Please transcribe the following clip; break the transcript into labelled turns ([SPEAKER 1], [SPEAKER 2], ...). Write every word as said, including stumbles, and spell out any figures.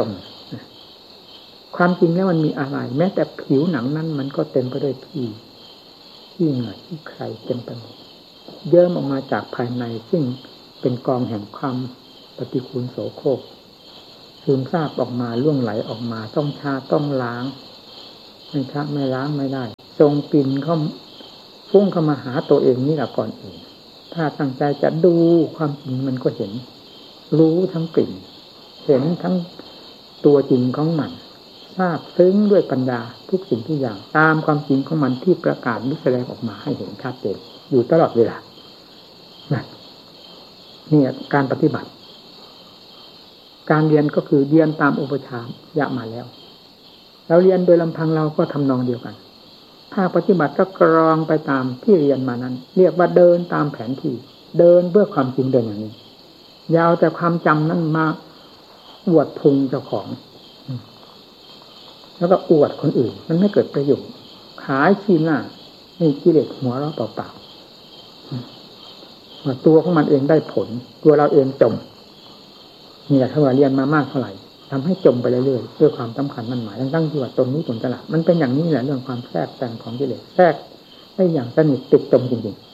[SPEAKER 1] ความจริงแล้วมันมีอะไรแม้แต่ผิวหนังนั้นมันก็เต็มไปด้วยขี้ขี้เหงื่อขี้ใครเต็มไปหมดเยิ้มออกมาจากภายในซึ่งเป็นกองแห่งความปฏิกูลโสโครกซึมซาบออกมาล่วงไหลออกมาต้องชาต้องล้างไม่ชาไม่ล้างไม่ได้ทรงกลิ่นเข้าฟุ้งเข้ามาหาตัวเองนี่แหละก่อนอื่นถ้าตั้งใจจะดูความจริงมันก็เห็นรู้ทั้งกลิ่นเห็นทั้งตัวจริงของมันทราบซึ้งด้วยปัญญาทุกสิ่งทุกอย่างตามความจริงของมันที่ประกาศนิแสดงออกมาให้เห็นชัดเจนอยู่ตลอดเวลานั่นนี่การปฏิบัติการเรียนก็คือเรียนตามอุปชฌายะมาแล้วเราเรียนโดยลำพังเราก็ทำนองเดียวกันถ้าปฏิบัติก็กรองไปตามที่เรียนมานั้นเรียกว่าเดินตามแผนที่เดินเพื่อความจริงเดินอย่างนี้ยาวแต่ความจำนั้นมาอวดพุงเจ้าของแล้วก็อวดคนอื่นมันไม่เกิดประโยชน์ขายขี้หน้านี่กิเลสหัวเราะเปล่าๆตัวของมันเองได้ผลตัวเราเองจมนี่แหละถ้าว่าเรียนมามากเท่าไหร่ทำให้จมไปเรื่อยๆด้วยความสำคัญมันหมายตั้งที่ว่าตรงนี้ตรงตลาดมันเป็นอย่างนี้แหละเรื่องความแทรกแซงของกิเลสแทรกได้อย่างสนิทติดจมจริงๆ